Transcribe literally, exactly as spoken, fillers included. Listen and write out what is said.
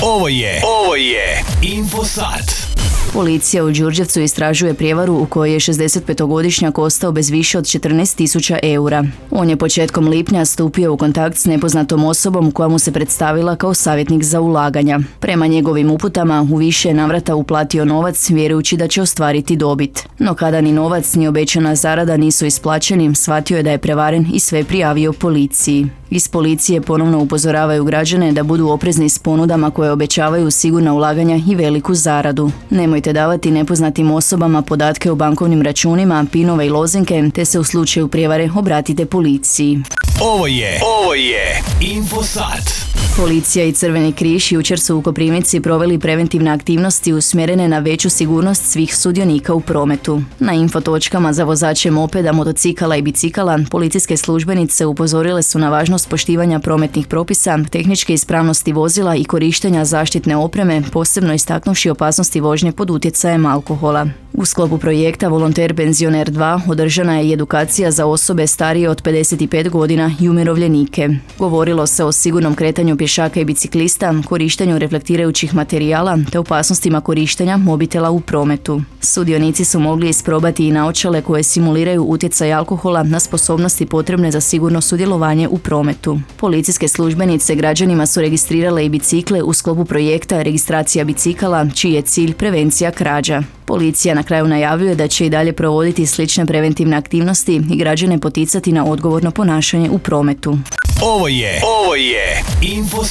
Ovo je, ovo je Infosat. Policija u Đurđevcu istražuje prijevaru u kojoj je šezdesetpetogodišnjak ostao bez više od četrnaest tisuća eura. On je početkom lipnja stupio u kontakt s nepoznatom osobom koja mu se predstavila kao savjetnik za ulaganja. Prema njegovim uputama u više navrata uplatio novac vjerujući da će ostvariti dobit. No kada ni novac ni obećana zarada nisu isplaćeni, shvatio je da je prevaren i sve prijavio policiji. Iz policije ponovno upozoravaju građane da budu oprezni s ponudama koje obećavaju sigurna ulaganja i veliku zaradu. Nemojte davati nepoznatim osobama podatke o bankovnim računima, pinove i lozinke, te se u slučaju prijevare obratite policiji. Ovo je, ovo je Infosat. Policija i Crveni križ jučer su u Koprivnici proveli preventivne aktivnosti usmjerene na veću sigurnost svih sudionika u prometu. Na infotočkama za vozače mopeda, motocikala i bicikala policijske službenice upozorile su na važnost poštivanja prometnih propisa, tehničke ispravnosti vozila i korištenja zaštitne opreme, posebno istaknuvši opasnosti vožnje pod utjecajem alkohola. U sklopu projekta Volonter Penzioner dva održana je i edukacija za osobe starije od pedeset pet godina i umirovljenike. Govorilo se o sigurnom kretanju pješaka i biciklista, korištenju reflektirajućih materijala te opasnostima korištenja mobitela u prometu. Sudionici su mogli isprobati i naočale koje simuliraju utjecaj alkohola na sposobnosti potrebne za sigurno sudjelovanje u prometu. Policijske službenice građanima su registrirale i bicikle u sklopu projekta registracija bicikala, čiji je cilj prevencija krađa. Policija na kraju najavljuje da će i dalje provoditi slične preventivne aktivnosti i građane poticati na odgovorno ponašanje u prometu. Ovo je, ovo je Infosat.